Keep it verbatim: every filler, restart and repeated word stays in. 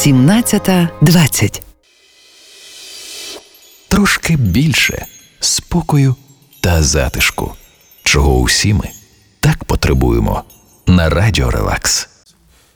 сімнадцята двадцять. Трошки більше спокою та затишку, чого усі ми так потребуємо на Радіо Релакс.